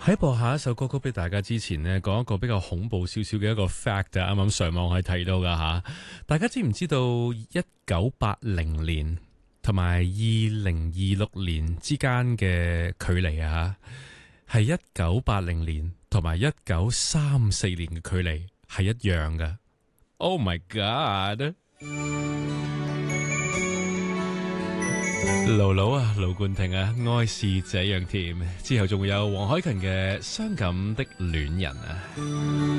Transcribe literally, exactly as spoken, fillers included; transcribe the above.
喺播下一首歌曲俾大家之前呢，講一個比較恐怖少少嘅一個 fact 啊，啱啱上網係睇到噶吓。大家知唔知道一九八零年同埋二零二六年之間嘅距離啊？係一九八零年同埋一九三四年嘅距離係一樣噶。Oh my god！盧盧啊，盧冠廷啊，愛是這樣甜。之後仲會有黃凱芹嘅傷感的戀人啊。